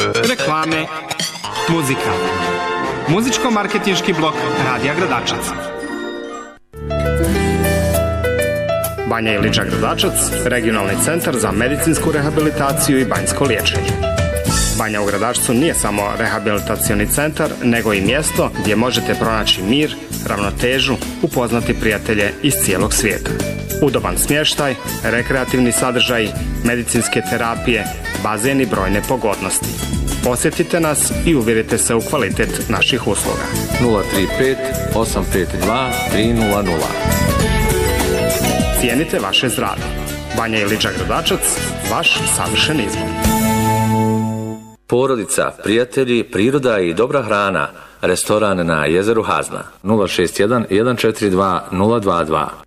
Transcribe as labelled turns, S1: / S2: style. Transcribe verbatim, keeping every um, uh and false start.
S1: reklame, muzika. Muzičko-marketinški blok Radija Gradačac. Banja Iliča Gradačac, regionalni centar za medicinsku rehabilitaciju i banjsko liječenje. Banja u Gradačcu nije samo rehabilitacioni centar, nego i mjesto gdje možete pronaći mir, ravnotežu, upoznati prijatelje iz cijelog svijeta. Udoban smještaj, rekreativni sadržaj, medicinske terapije, bazen i brojne pogodnosti. Posjetite nas i uvjerite se u kvalitet naših usluga.
S2: nula tri pet osam pet dva tri nula nula.
S1: Cijenite vaše zdravlje. Banja Iliča Gradačac, vaš savršen izbor.
S2: Porodica, prijatelji, priroda i dobra hrana. Restoran na jezeru Hazna. nula šest jedan jedan četiri dva nula dva dva.